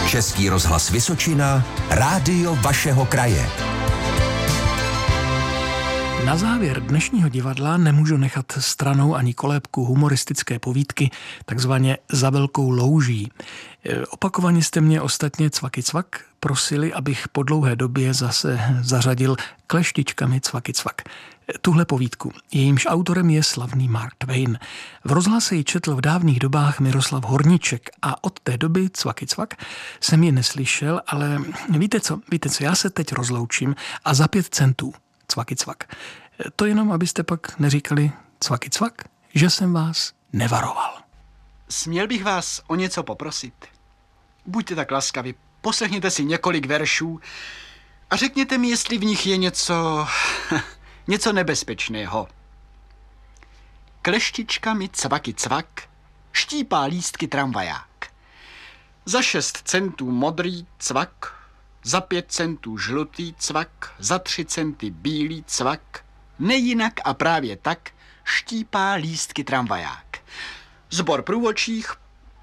Český rozhlas Vysočina, rádio vašeho kraje. Na závěr dnešního divadla nemůžu nechat stranou ani kolébku humoristické povídky, takzvaně Za velkou louží. Opakovaně jste mě ostatně Cvaky cvak prosili, abych po dlouhé době zase zařadil Kleštičkami cvaky cvak. Tuhle povídku, jejímž autorem je slavný Mark Twain. V rozhlase ji četl v dávných dobách Miroslav Horníček a od té doby Cvaky cvak jsem ji neslyšel, ale víte co, já se teď rozloučím a za 5 centů Cvaky cvak. To jenom, abyste pak neříkali Cvaky cvak, že jsem vás nevaroval. Směl bych vás o něco poprosit? Buďte tak laskaví, poslechněte si několik veršů a řekněte mi, jestli v nich je něco nebezpečného. Kleštičkami cvaky cvak štípá lístky tramvaják. Za 6 centů modrý cvak, za 5 centů žlutý cvak, za 3 centy bílý cvak, nejinak a právě tak štípá lístky tramvaják. Sbor průvodčích,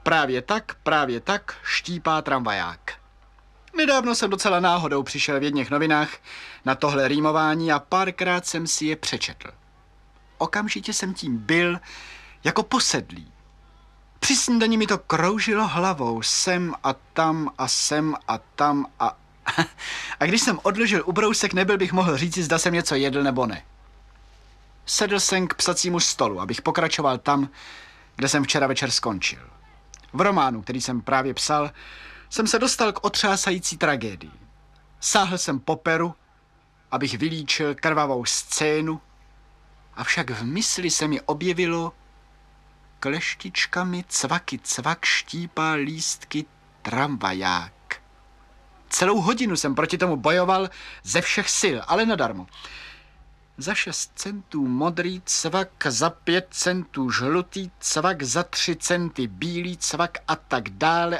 právě tak štípá tramvaják. Nedávno jsem docela náhodou přišel v jedněch novinách na tohle rýmování a párkrát jsem si je přečetl. Okamžitě jsem tím byl jako posedlý. Při snídani mi to kroužilo hlavou, sem a tam a sem a tam a... A když jsem odložil ubrousek, nebyl bych mohl říct, zda jsem něco jedl nebo ne. Sedl jsem k psacímu stolu, abych pokračoval tam, kde jsem včera večer skončil. V románu, který jsem právě psal, jsem se dostal k otřásající tragédii. Sáhl jsem po peru, abych vylíčil krvavou scénu, avšak v mysli se mi objevilo: kleštičkami cvaky cvak štípá lístky tramvaják. Celou hodinu jsem proti tomu bojoval ze všech sil, ale nadarmo. Za 6 centů modrý cvak, za 5 centů žlutý cvak, za 3 centy bílý cvak a tak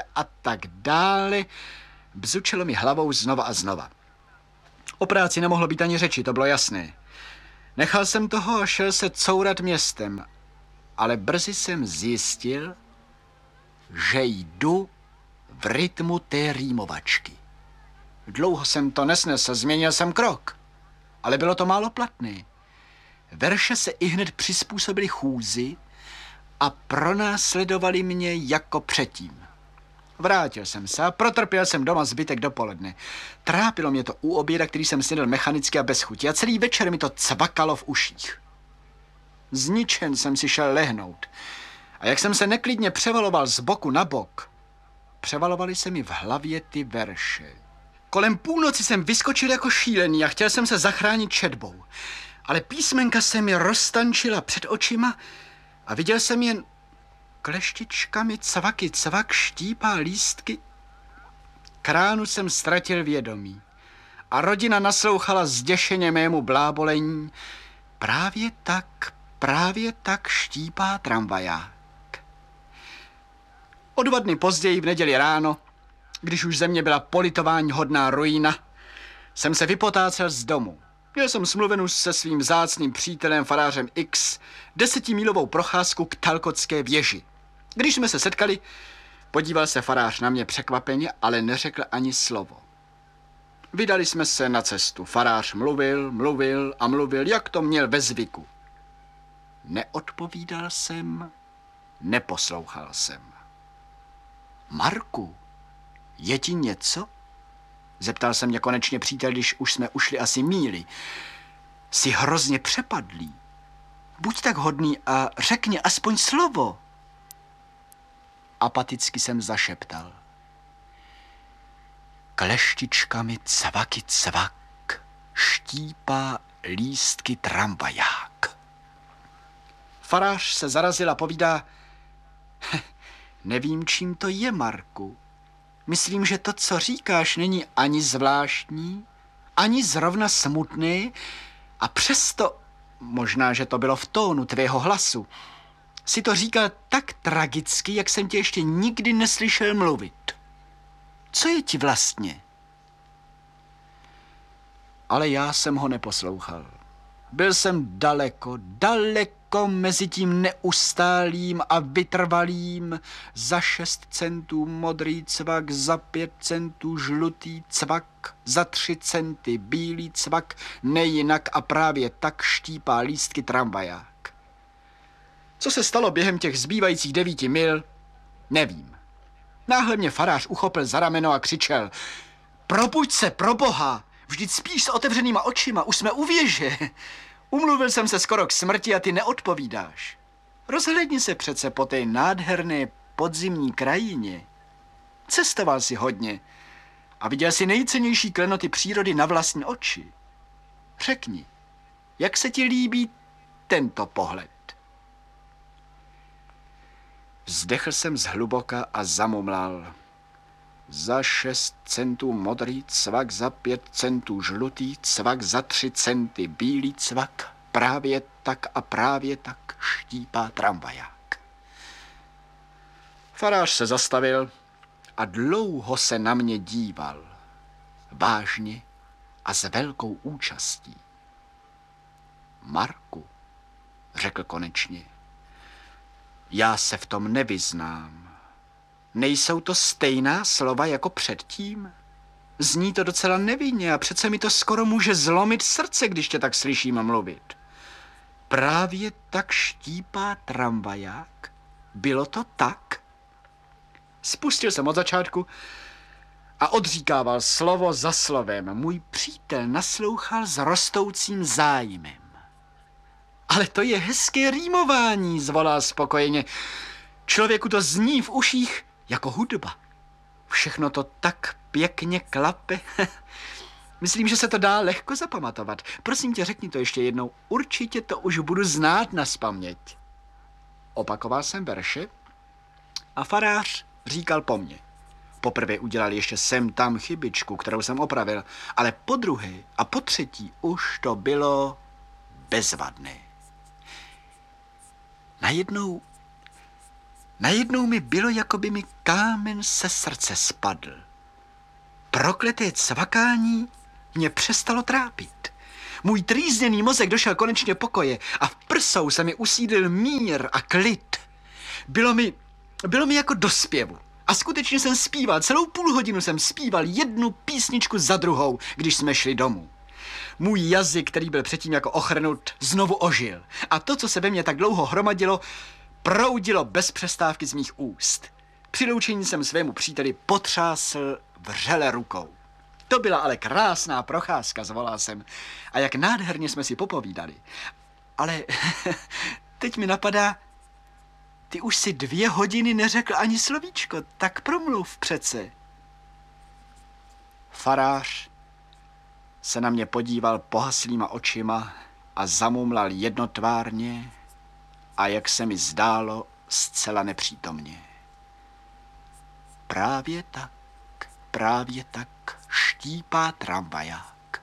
dále. Bzučelo mi hlavou znova a znova. O práci nemohlo být ani řeči, to bylo jasné. Nechal jsem toho a šel se courat městem, ale brzy jsem zjistil, že jdu v rytmu té rýmovačky. Dlouho jsem to nesnesl, změnil jsem krok, ale bylo to málo platné. Verše se ihned přizpůsobily chůzi a pronásledovali mě jako předtím. Vrátil jsem se a protrpěl jsem doma zbytek dopoledne. Trápilo mě to u oběda, který jsem snědl mechanicky a bez chuti, a celý večer mi to cvakalo v uších. Zničen jsem si šel lehnout a jak jsem se neklidně převaloval z boku na bok, převalovaly se mi v hlavě ty verše. Kolem půlnoci jsem vyskočil jako šílený a chtěl jsem se zachránit četbou, ale písmenka se mi roztančila před očima a viděl jsem jen: kleštičkami cvaky cvak štípá lístky. K ránu jsem ztratil vědomí a rodina naslouchala zděšeně mému blábolení: právě tak štípá tramvaják. O 2 dny později v neděli ráno, když už země byla politování hodná ruína, jsem se vypotácel z domu. Měl jsem smluvenu se svým vzácným přítelem farářem X 10mílovou procházku k Talkotské věži. Když jsme se setkali, podíval se farář na mě překvapeně, ale neřekl ani slovo. Vydali jsme se na cestu. Farář mluvil, jak to měl ve zvyku. Neodpovídal jsem, neposlouchal jsem. Marku, je ti něco? Zeptal se mě konečně přítel, když už jsme ušli asi míli. Jsi hrozně přepadlý. Buď tak hodný a řekni aspoň slovo. Apaticky jsem zašeptal: kleštičkami cvaky cvak štípá lístky tramvaják. Farář se zarazil a povídá: nevím, čím to je, Marku. Myslím, že to, co říkáš, není ani zvláštní, ani zrovna smutný, a přesto, možná, že to bylo v tónu tvého hlasu, si to říkal tak tragicky, jak jsem tě ještě nikdy neslyšel mluvit. Co je ti vlastně? Ale já jsem ho neposlouchal. Byl jsem daleko mezi tím neustálým a vytrvalým za 6 centů modrý cvak, za 5 centů žlutý cvak, za 3 centy bílý cvak, nejinak a právě tak štípá lístky tramvaják. Co se stalo během těch zbývajících 9 mil, nevím. Náhle mě farář uchopil za rameno a křičel: probuď se, proboha! Vždyť spíš s otevřenýma očima, už jsme u věže. Umluvil jsem se skoro k smrti a ty neodpovídáš. Rozhlédni se přece po té nádherné podzimní krajině. Cestoval si hodně a viděl si nejcennější klenoty přírody na vlastní oči. Řekni, jak se ti líbí tento pohled? Vzdechl jsem zhluboka a zamumlal: za 6 centů modrý cvak, za 5 centů žlutý cvak, za 3 centy bílý cvak, právě tak a právě tak štípá tramvaják. Farář se zastavil a dlouho se na mě díval. Vážně a s velkou účastí. Marku, řekl konečně, já se v tom nevyznám. Nejsou to stejná slova jako předtím? Zní to docela nevinně a přece mi to skoro může zlomit srdce, když tě tak slyším mluvit. Právě tak štípá tramvaják? Bylo to tak? Spustil jsem od začátku a odříkával slovo za slovem. Můj přítel naslouchal s rostoucím zájmem. Ale to je hezké rýmování, zvolal spokojeně. Člověku to zní v uších jako hudba. Všechno to tak pěkně klape. Myslím, že se to dá lehko zapamatovat. Prosím tě, řekni to ještě jednou. Určitě to už budu znát nazpaměť. Opakoval jsem verše a farář říkal po mně. Poprvé udělal ještě sem tam chybičku, kterou jsem opravil, ale po druhé a po třetí už to bylo bezvadné. Najednou mi bylo, jako by mi kámen se srdce spadl. Prokleté cvakání mě přestalo trápit. Můj trýzněný mozek došel konečně pokoje a v prsou se mi usídlil mír a klid. Bylo mi jako do zpěvu. A skutečně jsem zpíval, celou půlhodinu jsem zpíval jednu písničku za druhou, když jsme šli domů. Můj jazyk, který byl předtím jako ochrnut, znovu ožil. A to, co se ve mně tak dlouho hromadilo, proudilo bez přestávky z mých úst. Při loučení jsem svému příteli potřásl vřele rukou. To byla ale krásná procházka, zvolal jsem. A jak nádherně jsme si popovídali. Ale teď mi napadá, ty už si 2 hodiny neřekl ani slovíčko, tak promluv přece. Farář se na mě podíval pohaslýma očima a zamumlal jednotvárně a jak se mi zdálo, zcela nepřítomně. Právě tak štípá tramvaják.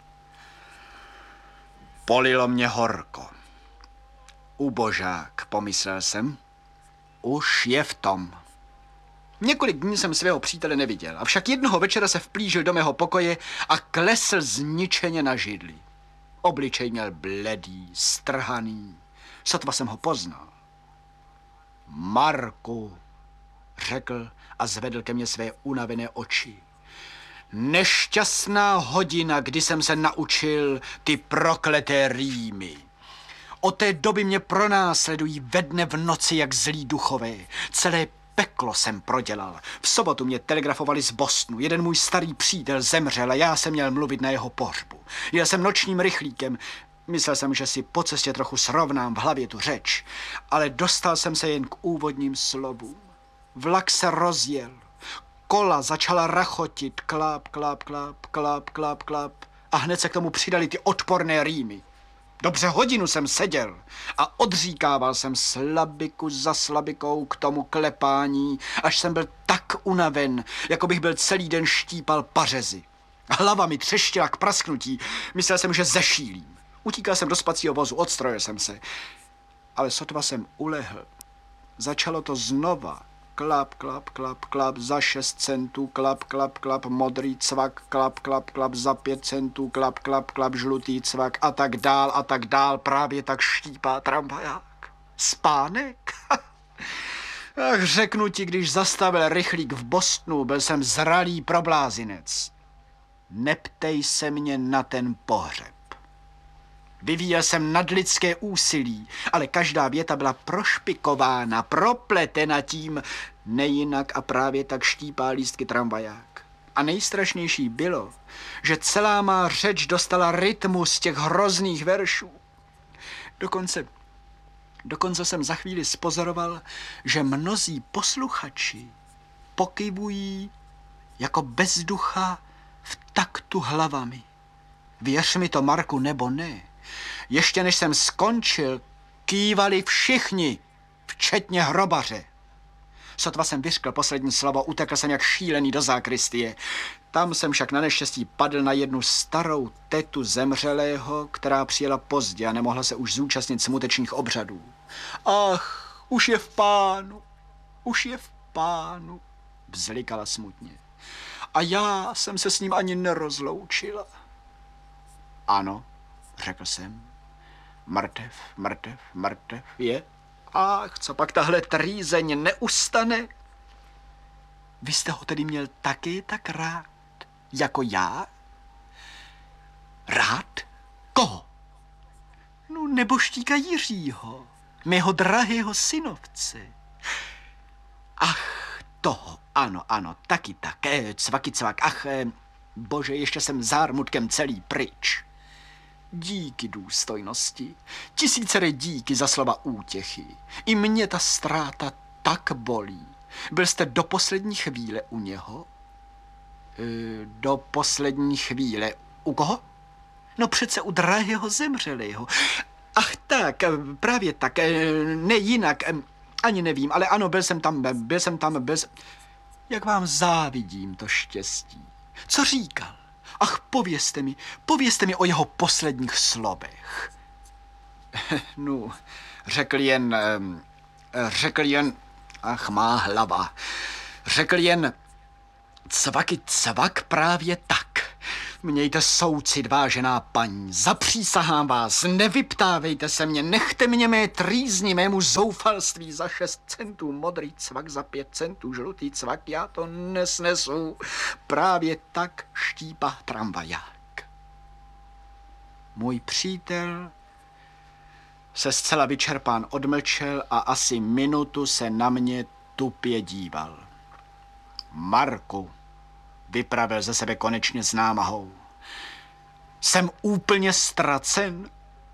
Polilo mě horko. Ubožák, pomyslel jsem, už je v tom. Několik dní jsem svého přítele neviděl, avšak jednoho večera se vplížil do mého pokoje a klesl zničeně na židli. Obličej měl bledý, strhaný, sotva jsem ho poznal. Marku, řekl a zvedl ke mně své unavené oči. Nešťastná hodina, kdy jsem se naučil ty prokleté rýmy. Od té doby mě pronásledují ve dne v noci jak zlí duchové. Celé peklo jsem prodělal. V sobotu mě telegrafovali z Bostonu. Jeden můj starý přítel zemřel a já jsem měl mluvit na jeho pohřbu. Jel jsem nočním rychlíkem. Myslel jsem, že si po cestě trochu srovnám v hlavě tu řeč, ale dostal jsem se jen k úvodním slovům. Vlak se rozjel. Kola začala rachotit. Kláp, kláp, kláp, kláp, kláp, kláp. A hned se k tomu přidali ty odporné rýmy. Dobře hodinu jsem seděl a odříkával jsem slabiku za slabikou k tomu klepání, až jsem byl tak unaven, jako bych byl celý den štípal pařezy. Hlava mi třeštila k prasknutí, myslel jsem, že zešílím. Utíkal jsem do spacího vozu, odstrojil jsem se, ale sotva jsem ulehl. Začalo to znova klap, klap, klap, klap, za 6 centů, klap, klap, klap, modrý cvak, klap, klap, klap, za 5 centů, klap, klap, klap, žlutý cvak a tak dál, právě tak štípá tramvaják. Spánek? Ach, řeknu ti, když zastavil rychlík v Bostonu, byl jsem zralý problázinec. Neptej se mě na ten pohřeb. Vyvíjel jsem nadlidské úsilí, ale každá věta byla prošpikována, propletena tím, nejinak a právě tak štípá lístky tramvaják. A nejstrašnější bylo, že celá má řeč dostala rytmus z těch hrozných veršů. Dokonce jsem za chvíli spozoroval, že mnozí posluchači pokyvují jako bezducha v taktu hlavami. Věř mi to, Marku, nebo ne. Ještě než jsem skončil, kývali všichni, včetně hrobaře. Sotva jsem vyřkl poslední slovo, utekl jsem jak šílený do zákristie. Tam jsem však na neštěstí padl na jednu starou tetu zemřelého, která přijela pozdě a nemohla se už zúčastnit smutečných obřadů. Ach, už je v pánu, vzlikala smutně. A já jsem se s ním ani nerozloučila. Ano, řekl jsem. Mrtev je. Ach, co pak tahle trýzeň neustane? Vy jste ho tedy měl taky tak rád, jako já? Rád? Koho? No, neboštíka Jiřího, mého drahého synovce. Ach, toho, ano, taky tak, cvaky cvak, ach, bože, ještě jsem zármutkem celý pryč. Díky důstojnosti, tisícere díky za slova útěchy. I mě ta ztráta tak bolí. Byl jste do poslední chvíle u něho? Do poslední chvíle. U koho? No přece u drahého zemřelého. Ach tak, právě tak, ne jinak, ani nevím, ale ano, byl jsem tam. Jak vám závidím to štěstí. Co říkal? Ach, povězte mi o jeho posledních slovech. No, řekl jen, ach, má hlava, řekl jen, cvaky cvak právě tak. Mějte soucit, vážená paní, zapřísahám vás, nevyptávejte se mě, nechte mě mé trýzni, mému zoufalství za 6 centů, modrý cvak za 5 centů, žlutý cvak, já to nesnesu. Právě tak štípá tramvaják. Můj přítel se zcela vyčerpán odmlčel a asi minutu se na mě tupě díval. Marku, vypravil ze sebe konečně s námahou. Jsem úplně ztracen.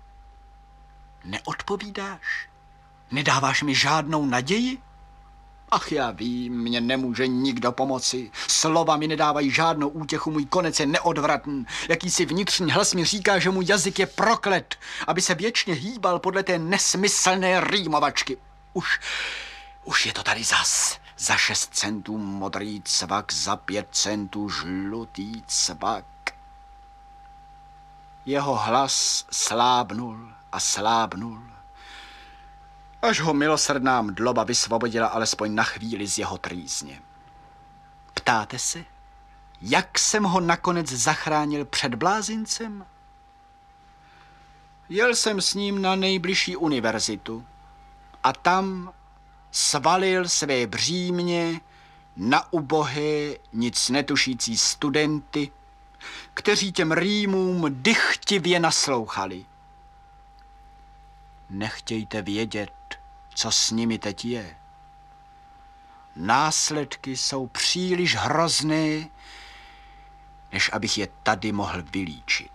Neodpovídáš? Nedáváš mi žádnou naději? Ach, já vím, mně nemůže nikdo pomoci. Slova mi nedávají žádnou útěchu, můj konec je neodvratný. Jakýsi vnitřní hlas mi říká, že můj jazyk je proklet, aby se věčně hýbal podle té nesmyslné rýmovačky. Už je to tady zas. Za 6 centů modrý cvak, za 5 centů žlutý cvak. Jeho hlas slábnul a slábnul, až ho milosrdná mdloba vysvobodila alespoň na chvíli z jeho trýzně. Ptáte se, jak jsem ho nakonec zachránil před blázincem? Jel jsem s ním na nejbližší univerzitu a tam svalil své břímě na ubohé, nic netušící studenty, kteří těm rýmům dychtivě naslouchali. Nechtějte vědět, co s nimi teď je. Následky jsou příliš hrozné, než abych je tady mohl vylíčit.